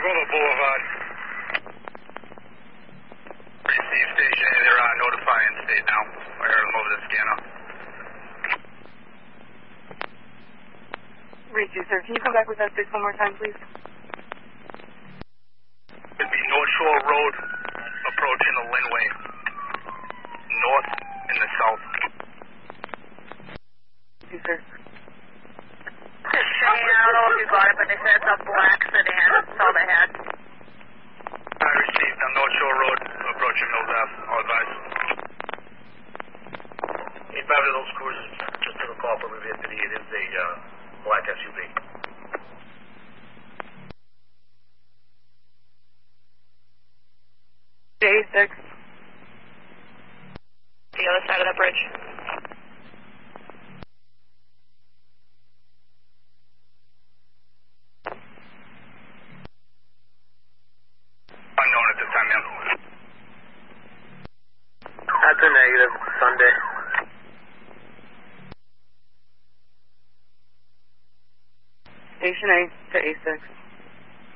Bravo Boulevard. Receive station, they're notifying state now. I heard them over the scanner. Receive, sir. Can you come back with that 6 one more time, please? It'd be North Shore Road, approaching the Linway. North and the south. Receive, sir. I don't know if you got it, but they said it's a black sedan. That's all they had. I received on North Shore Road, approaching Mills Ave. All advised. 8-5 to those cruisers, just to the call from Riviera City. It is a black SUV. J6. The other side of the bridge. Unknown at this time, ma'am. That's a negative. Sunday. Station A to A6.